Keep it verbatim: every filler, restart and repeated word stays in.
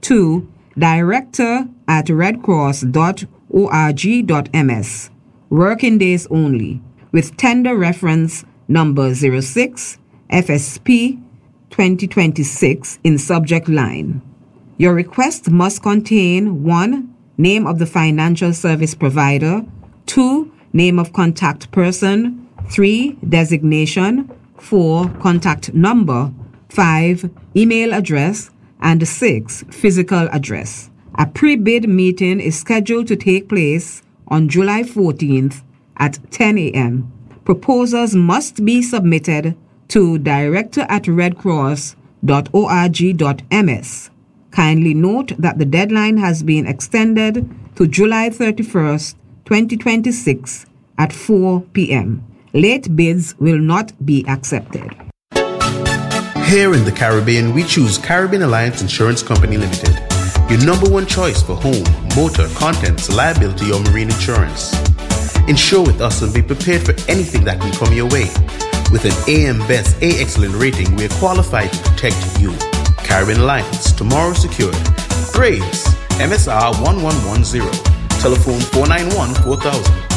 to director at redcross dot org dot m s. Working days only, with tender reference number zero six F S P twenty twenty-six in subject line. Your request must contain one. Name of the financial service provider, two. Name of contact person, three. Designation, four. Contact number, five. Email address, and six. Physical address. A pre-bid meeting is scheduled to take place on July fourteenth at ten a.m. Proposals must be submitted to director at redcross dot org dot m s. Kindly note that the deadline has been extended to July thirty-first, twenty twenty-six at four p.m. Late bids will not be accepted. Here in the Caribbean, we choose Caribbean Alliance Insurance Company Limited, your number one choice for home, motor, contents, liability, or marine insurance. Insure with us and be prepared for anything that can come your way. With an A M Best A Excellent rating, we are qualified to protect you. Caribbean Alliance, tomorrow secured. Graves, M S R one one one zero. Telephone four nine one four thousand.